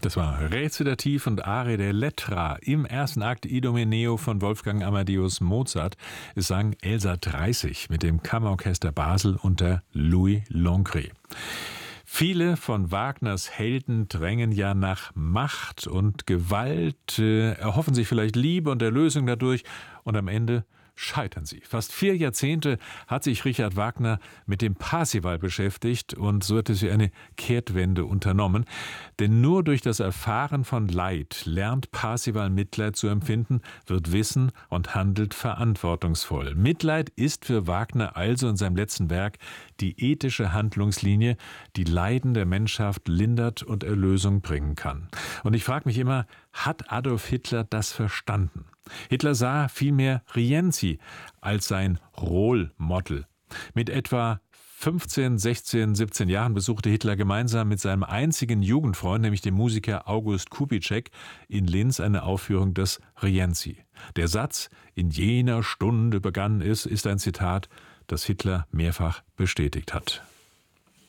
Das war Rezitativ und Arie der Lettra im ersten Akt Idomeneo von Wolfgang Amadeus Mozart. Es sang Elsa Dreissig mit dem Kammerorchester Basel unter Louis Longry. Viele von Wagners Helden drängen ja nach Macht und Gewalt, erhoffen sich vielleicht Liebe und Erlösung dadurch und am Ende scheitern sie. Fast 4 Jahrzehnte hat sich Richard Wagner mit dem Parsival beschäftigt und so hat es eine Kehrtwende unternommen. Denn nur durch das Erfahren von Leid lernt Parsival Mitleid zu empfinden, wird wissen und handelt verantwortungsvoll. Mitleid ist für Wagner also in seinem letzten Werk die ethische Handlungslinie, die Leiden der Menschheit lindert und Erlösung bringen kann. Und ich frage mich immer, hat Adolf Hitler das verstanden? Hitler sah vielmehr Rienzi als sein Role Model. Mit etwa 15, 16, 17 Jahren besuchte Hitler gemeinsam mit seinem einzigen Jugendfreund, nämlich dem Musiker August Kubitschek, in Linz eine Aufführung des Rienzi. Der Satz „In jener Stunde begann es" ist ein Zitat, das Hitler mehrfach bestätigt hat.